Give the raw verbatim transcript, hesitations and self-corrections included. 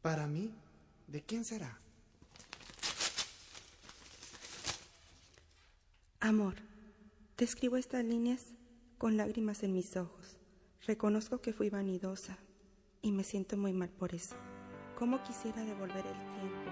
Para mí, ¿de quién será? Amor, te escribo estas líneas con lágrimas en mis ojos. Reconozco que fui vanidosa y me siento muy mal por eso. ¿Cómo quisiera devolver el tiempo